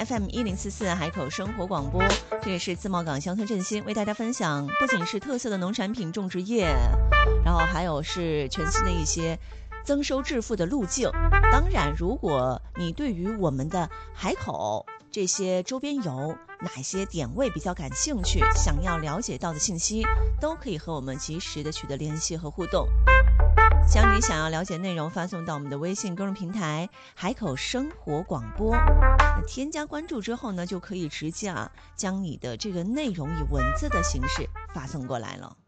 FM1044海口生活广播，这也是自贸港乡村振兴为大家分享，不仅是特色的农产品种植业，然后还有是全新的一些增收致富的路径。当然，如果你对于我们的海口这些周边游哪些点位比较感兴趣，想要了解到的信息，都可以和我们及时的取得联系和互动。将你想要了解内容发送到我们的微信公众平台海口生活广播，添加关注之后呢，就可以直接将你的这个内容以文字的形式发送过来了。